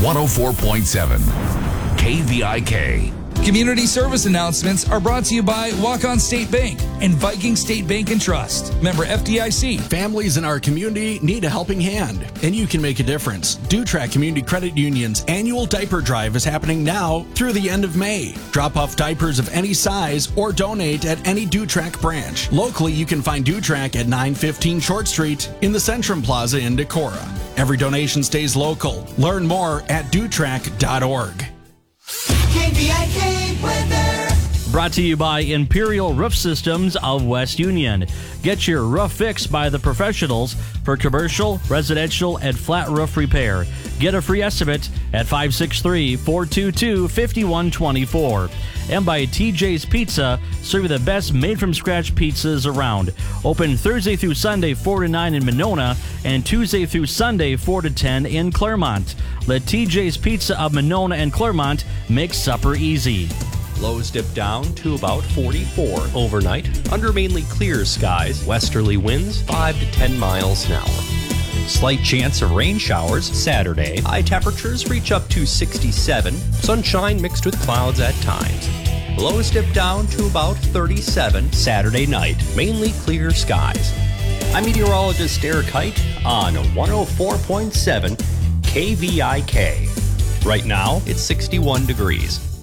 104.7 KVIK. Community service announcements are brought to you by Walk-On State Bank and Viking State Bank and Trust. Member FDIC. Families in our community need a helping hand, and you can make a difference. Dutrac Community Credit Union's annual diaper drive is happening now through the end of May. Drop off diapers of any size or donate at any Dutrac branch. Locally, you can find Dutrac at 915 Short Street in the Centrum Plaza in Decorah. Every donation stays local. Learn more at dutrac.org. KVIK weather. Brought to you by Imperial Roof Systems of West Union. Get your roof fixed by the professionals for commercial, residential, and flat roof repair. Get a free estimate at 563-422-5124. And by TJ's Pizza, serving the best made-from-scratch pizzas around. Open Thursday through Sunday 4 to 9 in Monona and Tuesday through Sunday 4 to 10 in Claremont. Let TJ's Pizza of Monona and Claremont make supper easy. Lows dip down to about 44 overnight. Under mainly clear skies, westerly winds 5 to 10 miles an hour. Slight chance of rain showers Saturday. High temperatures reach up to 67. Sunshine mixed with clouds at times. Lows dip down to about 37 Saturday night. Mainly clear skies. I'm meteorologist Derek Height on 104.7 KVIK. Right now, it's 61 degrees.